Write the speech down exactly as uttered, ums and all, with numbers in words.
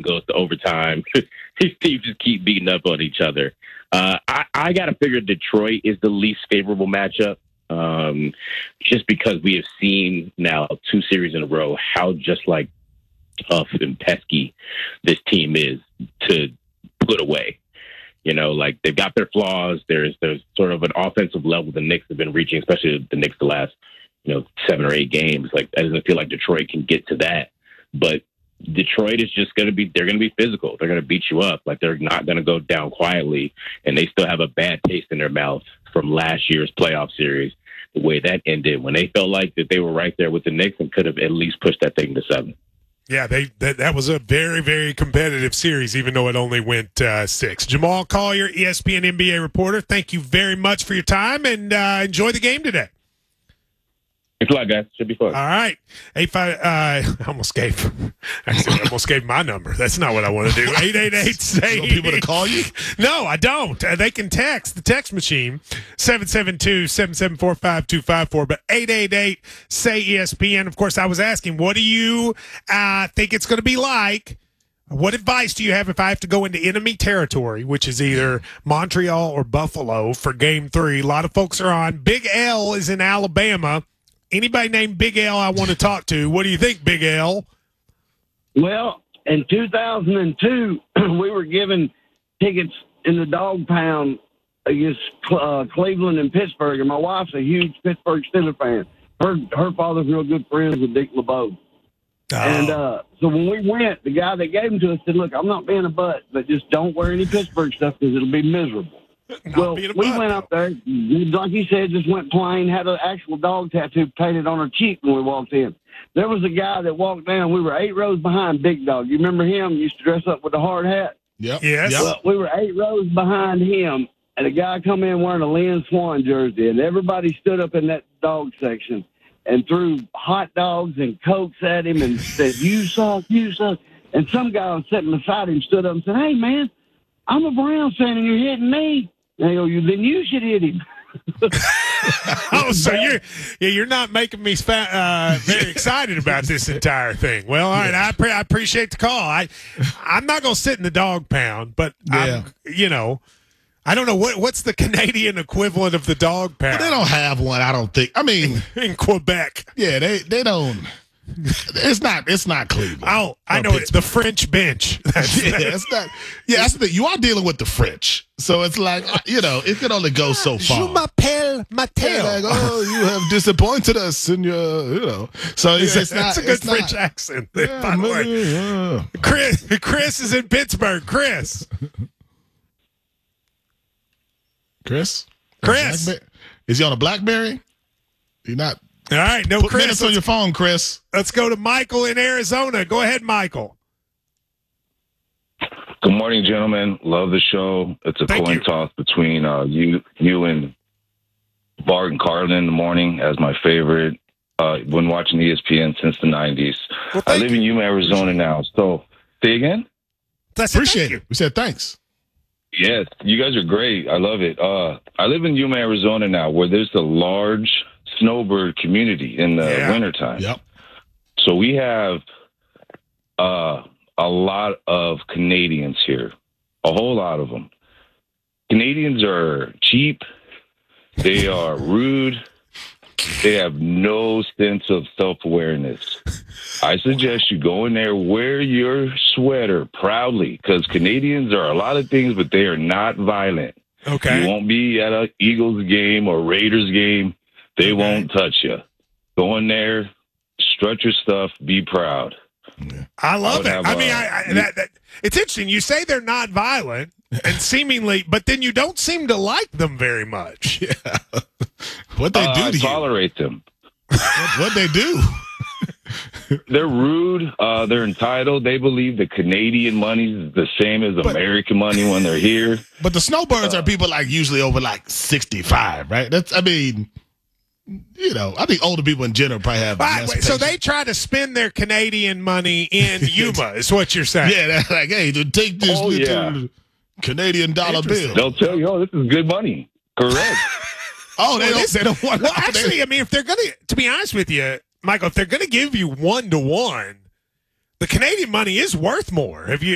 goes to overtime. These teams just keep beating up on each other. Uh, I, I got to figure Detroit is the least favorable matchup, um, just because we have seen now two series in a row how just like tough and pesky this team is to put away. You know, like they've got their flaws. There's there's sort of an offensive level the Knicks have been reaching, especially the Knicks the last, you know, seven or eight games. Like, that doesn't feel like Detroit can get to that. But Detroit is just going to be, they're going to be physical. They're going to beat you up. Like, they're not going to go down quietly. And they still have a bad taste in their mouth from last year's playoff series, the way that ended, when they felt like that they were right there with the Knicks and could have at least pushed that thing to seven. Yeah, they that, that was a very, very competitive series, even though it only went uh, six. Jamal Collier, E S P N N B A reporter, thank you very much for your time, and uh, enjoy the game today. Good luck, guys. Should be fun. All right. Eight five. Uh, I almost gave. Actually, I almost gave my number. That's not what I want to do. Eight eight eight. Say people to call you. No, I don't. Uh, they can text the text machine seven seven two seven seven four five two five four. But eight eight eight. Say E S P N. Of course, I was asking, what do you uh, think it's going to be like? What advice do you have if I have to go into enemy territory, which is either Montreal or Buffalo for Game Three? A lot of folks are on. Big L is in Alabama. Anybody named Big L I want to talk to? What do you think, Big L? Well, in two thousand two, we were given tickets in the dog pound against uh, Cleveland and Pittsburgh, and my wife's a huge Pittsburgh Steelers fan. Her her father's real good friends with Dick LeBeau. Oh. And uh, so when we went, the guy that gave them to us said, look, I'm not being a butt, but just don't wear any Pittsburgh stuff because it'll be miserable. Not well, we butt, went up there, like you said, just went plain, had an actual dog tattoo painted on her cheek when we walked in. There was a guy that walked down. We were eight rows behind Big Dog. You remember him? He used to dress up with the hard hat. Yep. Yes. Yep. Well, we were eight rows behind him, and a guy come in wearing a Lynn Swan jersey, and everybody stood up in that dog section and threw hot dogs and Cokes at him and said, you suck, you suck. And some guy was sitting beside him stood up and said, hey, man, I'm a Browns fan, and you're hitting me. And I go, you, then you should hit him. Oh, so you're yeah, you're not making me uh, very excited about this entire thing. Well, all right, I, pre- I appreciate the call. I I'm not gonna sit in the dog pound, but Yeah. I'm, you know, I don't know what what's the Canadian equivalent of the dog pound. But they don't have one, I don't think. I mean, in Quebec. yeah, they they don't. It's not. It's not Cleveland. Oh, I or know it. Pittsburgh. The French bench. That's, Yeah, it's not. Yeah, that's the thing. You are dealing with the French, so it's like, you know, it can only go so far. Je m'appelle Yeah, Mateo. like, oh, you have disappointed us in your, you know. So yeah, it's not. That's a good it's French not, accent. Yeah, by the way, yeah. Chris Chris is in Pittsburgh. Chris. Chris. Chris. Blackberry? Is he on a BlackBerry? You're not. All right, no Put Chris. minutes on your phone, Chris. Let's go to Michael in Arizona. Go ahead, Michael. Good morning, gentlemen. Love the show. It's a Thank coin you. toss between uh, you, you and Bart and Carlin in the morning as my favorite. Uh, been watching E S P N since the nineties. Well, I thank live in Yuma, Arizona now. So, say again? That's it. Appreciate Thank you. it. We said thanks. Yes, you guys are great. I love it. Uh, I live in Yuma, Arizona now, where there's a large snowbird community in the Yeah. wintertime. Yep. So we have uh, a lot of Canadians here, a whole lot of them. Canadians are cheap. They are rude. They have no sense of self-awareness. I suggest you go in there, wear your sweater proudly, because Canadians are a lot of things, but they are not violent. Okay. You won't be at a Eagles game or Raiders game. They Okay. won't touch you. Go in there, strut your stuff, be proud. I I love would it. have, I mean, uh, I, I, that, that, it's interesting. You say they're not violent, and seemingly, but then you don't seem to like them very much. Yeah. What they Uh, do I to you? tolerate them. What, what they do? They're rude. Uh, they're entitled. They believe that Canadian money is the same as American money when they're here. But the snowbirds are people like usually over like sixty-five, right? That's. I mean, you know, I think older people in general probably have. Right, less wait, so patience. they try to spend their Canadian money in Yuma, is what you're saying. Yeah, they're like, hey, to take this Oh, little yeah. Canadian dollar Interesting. bill. They'll tell you, oh, this is good money. Correct. Oh, they Well, don't. this- They don't want. Well, actually, I mean, if they're going to, to be honest with you, Michael, if they're going to give you one to one, the Canadian money is worth more. Have you